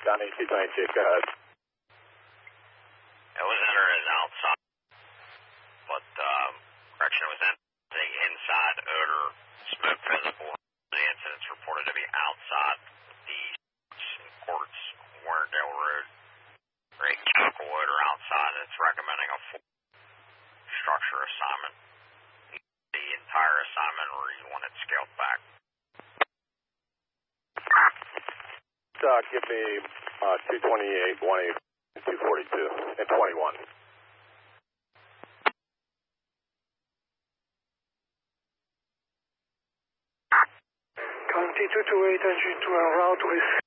Johnny 222, go ahead. It was entered as outside, but correction, it was the inside odor, smoke visible. The incident's reported to be outside the Quartz, Warrendale Road. Great chemical odor outside. It's recommending a full structure assignment. The entire assignment, or you want it scaled back? Give me 228, 180, 242, and 21. County 228, engine 2 en route with